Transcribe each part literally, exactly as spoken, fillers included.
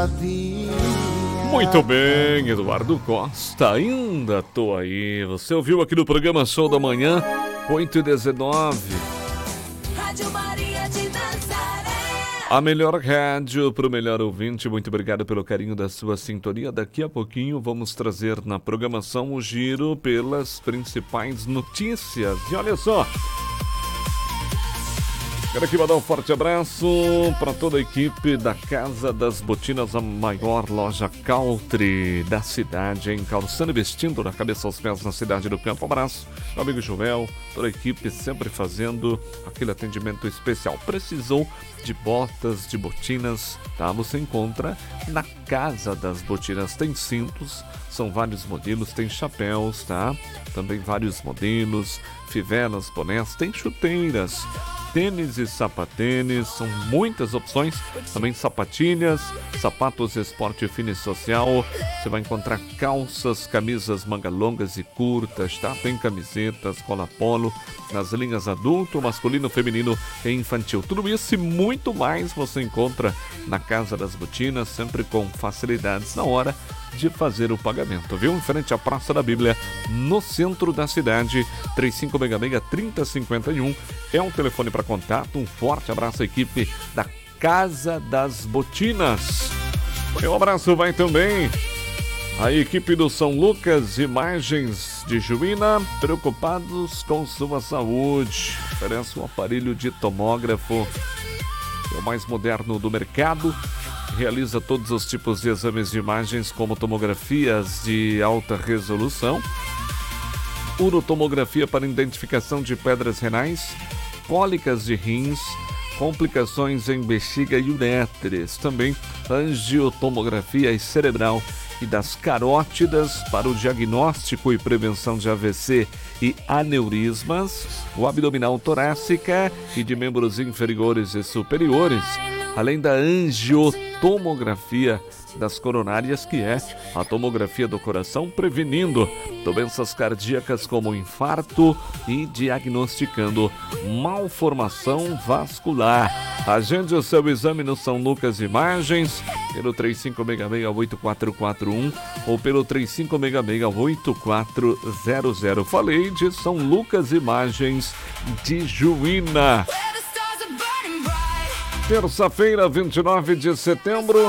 Muito bem, Eduardo Costa, ainda tô aí. Você ouviu aqui no programa Show da Manhã, oito e dezenove. Rádio Maria de Nazaré. A melhor rádio para o melhor ouvinte. Muito obrigado pelo carinho da sua sintonia. Daqui a pouquinho vamos trazer na programação o giro pelas principais notícias. E olha só, quero aqui mandar um forte abraço para toda a equipe da Casa das Botinas, a maior loja country da cidade, em calçando e vestindo da cabeça aos pés na cidade do Campo. Um abraço, meu amigo Joel, toda a equipe sempre fazendo aquele atendimento especial. Precisou de botas, de botinas, tá? Você encontra na Casa das Botinas. Tem cintos, são vários modelos, tem chapéus, tá? Também vários modelos, fivelas, bonés, tem chuteiras, tênis e sapatênis, são muitas opções, também sapatilhas, sapatos esporte fino e social. Você vai encontrar calças, camisas manga longas e curtas, tá? Tem camisetas, cola polo, nas linhas adulto, masculino, feminino e infantil. Tudo isso e muito mais você encontra na Casa das Botinas, sempre com facilidades na hora de fazer o pagamento, viu? Em frente à Praça da Bíblia, no centro da cidade. Três cinco seis seis, três zero cinco um é um telefone para contato. Um forte abraço à equipe da Casa das Botinas. Um abraço vai também a equipe do São Lucas Imagens de Juína, preocupados com sua saúde. Oferece um aparelho de tomógrafo, é o mais moderno do mercado. Realiza todos os tipos de exames de imagens, como tomografias de alta resolução, urotomografia para identificação de pedras renais, cólicas de rins, complicações em bexiga e uretres, também angiotomografia cerebral e das carótidas para o diagnóstico e prevenção de A V C e aneurismas, o abdominal torácica e de membros inferiores e superiores, além da angiotomografia das coronárias, que é a tomografia do coração, prevenindo doenças cardíacas como infarto e diagnosticando malformação vascular. Agende o seu exame no São Lucas Imagens pelo três cinco seis seis, oito quatro quatro um ou pelo três cinco seis seis, oito quatro zero zero. Falei de São Lucas Imagens de Juína. Terça-feira, vinte e nove de setembro,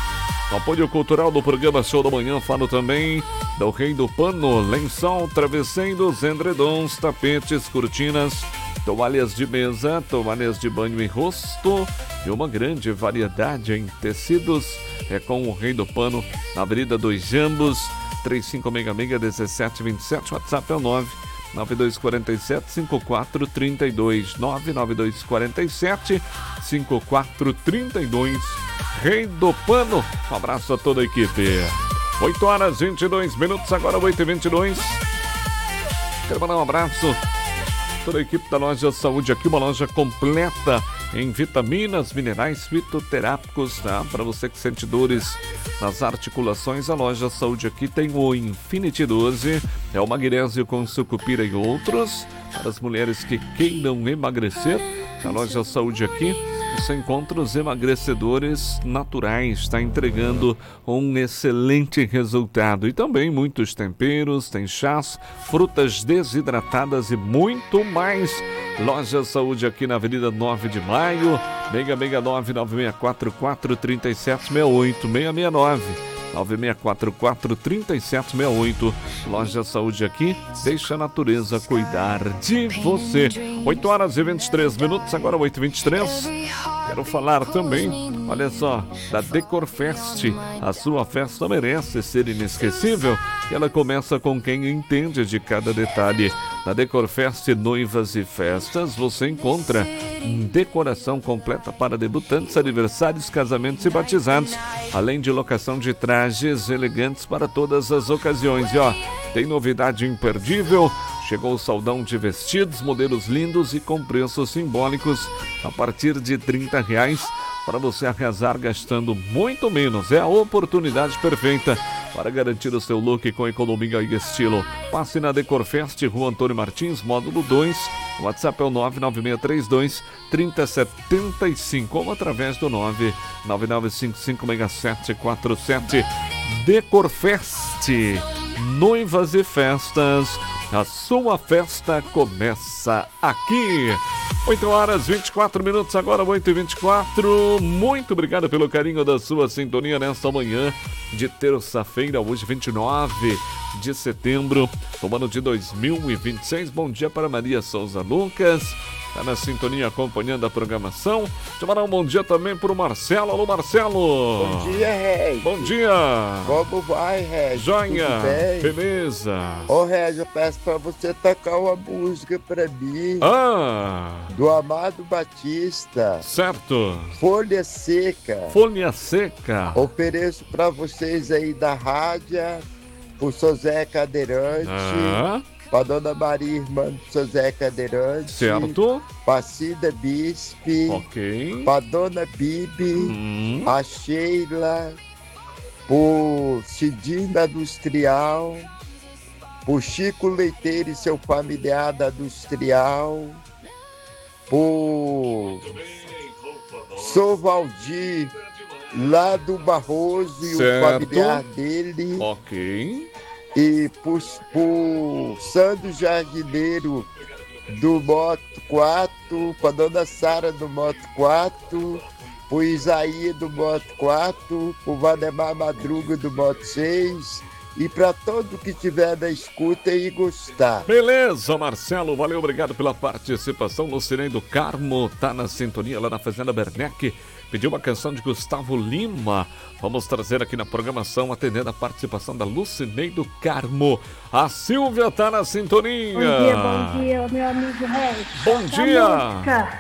apoio cultural do programa Show da Manhã. Falo também do Rei do Pano, lençol, travesseiros, edredons, tapetes, cortinas, toalhas de mesa, toalhas de banho e rosto e uma grande variedade em tecidos. É com o Rei do Pano, na Avenida dos Jambos, três cinco seis seis, um sete dois sete, WhatsApp é o nove nove dois quatro sete, cinco quatro três dois, nove nove dois quatro sete, cinco quatro três dois. Rei do Pano. Um abraço a toda a equipe. oito horas e vinte e dois minutos, agora oito e vinte e dois. Quero mandar um abraço a toda a equipe da Loja Saúde aqui, uma loja completa em vitaminas, minerais, fitoterápicos, tá? Para você que sente dores nas articulações, a Loja Saúde aqui tem o Infinity doze, é o magnésio com sucupira e outros. Para as mulheres que queiram emagrecer, a Loja Saúde aqui você encontra os emagrecedores naturais, está entregando um excelente resultado. E também muitos temperos, tem chás, frutas desidratadas e muito mais. Loja Saúde aqui na Avenida nove de Maio, seis seis nove, nove seis quatro quatro, três sete seis oito, seis seis nove, nove seis quatro quatro, três sete seis oito. Loja Saúde aqui, deixa a natureza cuidar de você. oito horas e vinte e três minutos, agora oito e vinte e três. Quero falar também, olha só, da Decorfest. A sua festa merece ser inesquecível e ela começa com quem entende de cada detalhe. Na Decorfest Noivas e Festas você encontra decoração completa para debutantes, aniversários, casamentos e batizados, além de locação de trajes elegantes para todas as ocasiões. E ó, tem novidade imperdível. Chegou o saldão de vestidos, modelos lindos e com preços simbólicos a partir de trinta reais para você arrasar gastando muito menos. É a oportunidade perfeita para garantir o seu look com economia e estilo. Passe na Decorfest, Rua Antônio Martins, módulo dois. O WhatsApp é o nove nove seis três dois, três zero sete cinco ou através do nove nove nove cinco cinco seis sete quatro sete. Decorfest, noivas e festas. A sua festa começa aqui. oito horas e vinte e quatro minutos, agora oito e vinte e quatro. Muito obrigado pelo carinho da sua sintonia nesta manhã de terça-feira, hoje vinte e nove de setembro do ano de dois mil e vinte e seis. Bom dia para Maria Souza Lucas, está na sintonia acompanhando a programação. Deixa eu mandar um bom dia também para o Marcelo. Alô, Marcelo. Bom dia, Regi. Bom dia. Como vai, Regi? Joinha. Tudo bem? Beleza. Ô, Regi, eu peço para você tocar uma música para mim. Ah. Do Amado Batista. Certo. Folha Seca. Folha Seca. Ofereço para vocês aí da rádio, pro seu Zé Cadeirante. Ah. Pra Dona Maria, irmã do seu Zé Cadeirante. Certo. Pra Cida Bispe. Ok. Pra Dona Bibi. Hum. A Sheila. Pro Cidinho da Industrial. Pro Chico Leiteiro e seu familiar da Industrial. Pro Sou Valdir, lá do Barroso e certo. O familiar dele. Ok. E por, por Sandro Jardineiro do Moto quatro, para Dona Sara do Moto quatro, por Isaías do Moto quatro, por Valdemar Madruga do Moto seis e para todo que tiver na escuta e gostar. Beleza, Marcelo, valeu, obrigado pela participação. Lucinei do Carmo tá na sintonia lá na Fazenda Bernec. Pediu uma canção de Gustavo Lima. Vamos trazer aqui na programação, atendendo a participação da Lucinei do Carmo. A Silvia tá na sintonia. Bom dia, bom dia, meu amigo Regis. Bom Essa dia. música,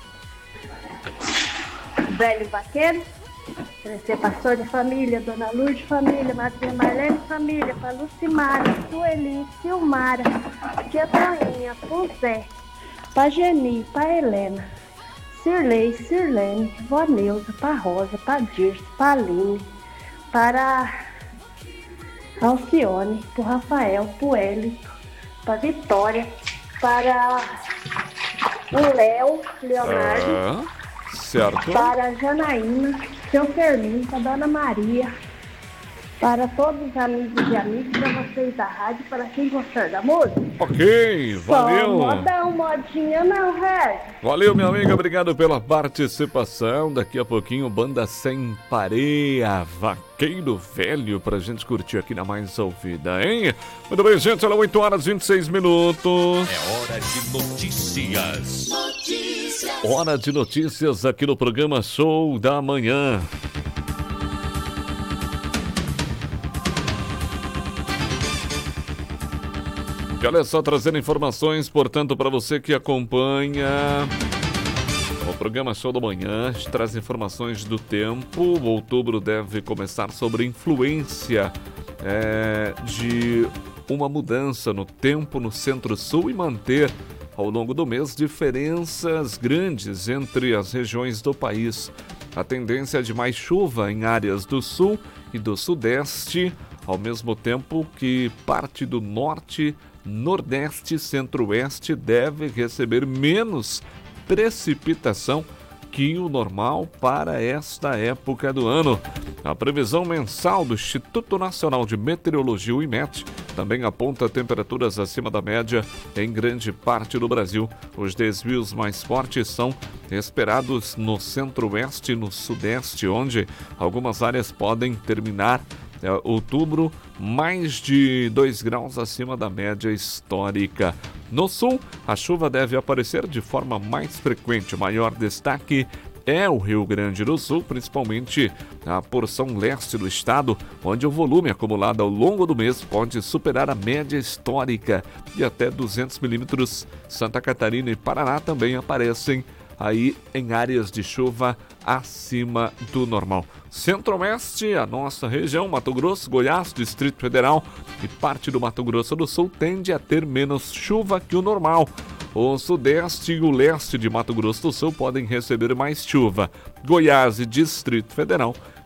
Velho Vaqueiro, Crescer Pastor de Família, Dona Lourdes Família, Madrinha Marlene Família, pra Lucimara, Sueli, Silmara, Tia Toninha, pro Zé, pra Geni, pra Helena, Sirlei, Sirlene, Vó Neuza, pra Rosa, pra Dirce, pra Aline, para Alcione, pro Rafael, pro Hélito, pra Vitória, para o Léo, Leonardo, Ah, certo. para a Janaína, seu Fermin, para a Dona Maria, para todos os amigos e amigas, para vocês da rádio, para quem gostar da música. Ok, valeu. Só modão, modinha não, Regis. Valeu, minha amiga, obrigado pela participação. Daqui a pouquinho, Banda Sem Pareia, Vaqueiro Velho, pra gente curtir aqui na Mais Ouvida, hein? Muito bem, gente, olha, oito horas e vinte e seis minutos. É hora de notícias. Notícias. Hora de notícias aqui no programa Show da Manhã. E olha só, trazendo informações, portanto, para você que acompanha o programa Show da Manhã, a gente traz informações do tempo. O outubro deve começar sobre influência é, de uma mudança no tempo no Centro-Sul e manter, ao longo do mês, diferenças grandes entre as regiões do país. A tendência é de mais chuva em áreas do Sul e do Sudeste, ao mesmo tempo que parte do Norte, Nordeste e Centro-Oeste deve receber menos precipitação que o normal para esta época do ano. A previsão mensal do Instituto Nacional de Meteorologia, o IMET, também aponta temperaturas acima da média em grande parte do Brasil. Os desvios mais fortes são esperados no Centro-Oeste e no Sudeste, onde algumas áreas podem terminar É, outubro, mais de dois graus acima da média histórica. No sul, a chuva deve aparecer de forma mais frequente. O maior destaque é o Rio Grande do Sul, principalmente a porção leste do estado, onde o volume acumulado ao longo do mês pode superar a média histórica de até duzentos milímetros. Santa Catarina e Paraná também aparecem aí em áreas de chuva acima do normal. Centro-Oeste, a nossa região, Mato Grosso, Goiás, Distrito Federal e parte do Mato Grosso do Sul tende a ter menos chuva que o normal. O Sudeste e o Leste de Mato Grosso do Sul podem receber mais chuva. Goiás e Distrito Federal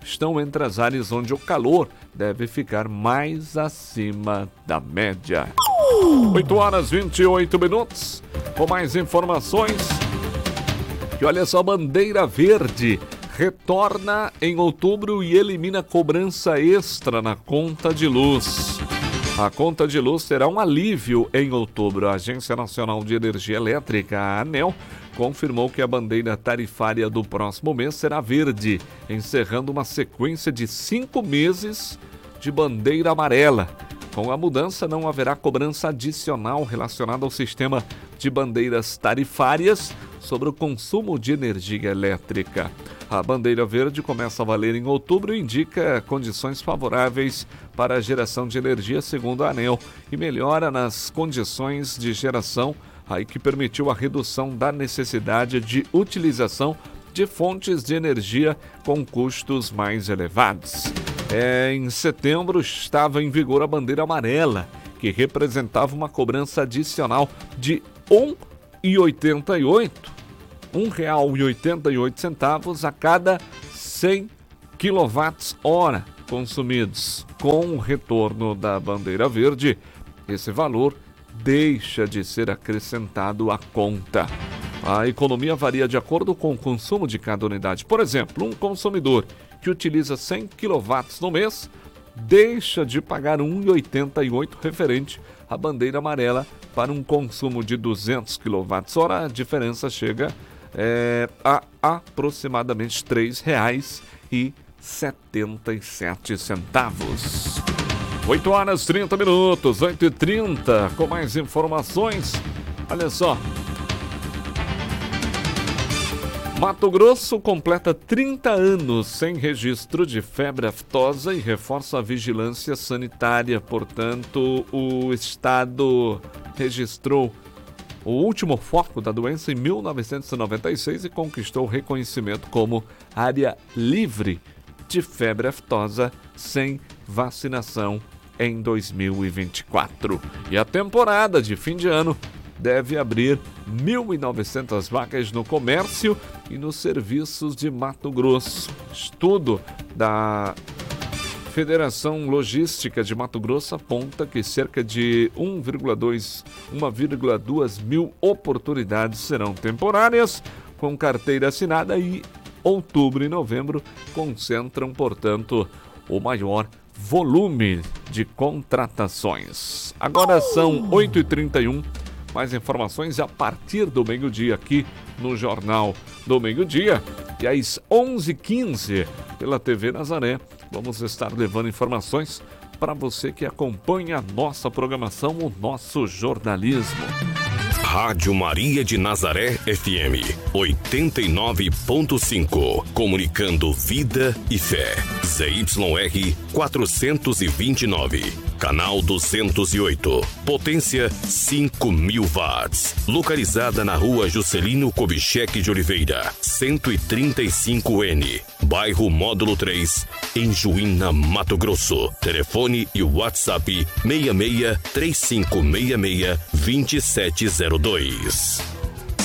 estão entre as áreas onde o calor deve ficar mais acima da média. oito horas e vinte e oito minutos. Com mais informações. E olha só, Bandeira Verde retorna em outubro e elimina cobrança extra na conta de luz. A conta de luz terá um alívio em outubro. A Agência Nacional de Energia Elétrica, a ANEEL, confirmou que a bandeira tarifária do próximo mês será verde, encerrando uma sequência de cinco meses de bandeira amarela. Com a mudança, não haverá cobrança adicional relacionada ao sistema de bandeiras tarifárias sobre o consumo de energia elétrica. A bandeira verde começa a valer em outubro e indica condições favoráveis para a geração de energia, segundo a ANEEL, e melhora nas condições de geração, aí que permitiu a redução da necessidade de utilização de fontes de energia com custos mais elevados. É, em setembro estava em vigor a bandeira amarela, que representava uma cobrança adicional de um real e oitenta e oito centavos. um real e oitenta e oito centavos a cada cem quilowatts-hora consumidos. Com o retorno da bandeira verde, esse valor deixa de ser acrescentado à conta. A economia varia de acordo com o consumo de cada unidade. Por exemplo, um consumidor que utiliza cem quilowatts no mês deixa de pagar um real e oitenta e oito centavos referente à bandeira amarela para um consumo de duzentos quilowatts-hora. A diferença chega é, a aproximadamente três reais e setenta e sete centavos. oito horas e trinta minutos, oito e trinta, com mais informações. Olha só. Mato Grosso completa trinta anos sem registro de febre aftosa e reforça a vigilância sanitária. Portanto, o estado registrou o último foco da doença em mil novecentos e noventa e seis e conquistou reconhecimento como área livre de febre aftosa sem vacinação em dois mil e vinte e quatro. E a temporada de fim de ano deve abrir mil e novecentas vagas no comércio e nos serviços de Mato Grosso. Estudo da Federação Logística de Mato Grosso aponta que cerca de uma vírgula dois mil oportunidades serão temporárias, com carteira assinada, e outubro e novembro concentram, portanto, o maior volume de contratações. Agora são oito e trinta e um. Mais informações a partir do meio-dia aqui no Jornal do Meio-Dia. E às onze e quinze, pela T V Nazaré, vamos estar levando informações para você que acompanha a nossa programação, o nosso jornalismo. Rádio Maria de Nazaré F M oitenta e nove ponto cinco, comunicando vida e fé. Z Y R quatrocentos e vinte e nove, canal duzentos e oito, potência cinco mil watts, localizada na rua Juscelino Kubitschek de Oliveira, cento e trinta e cinco N, bairro Módulo três, em Juína, Mato Grosso. Telefone e WhatsApp seis seis três cinco seis seis dois sete zero dois.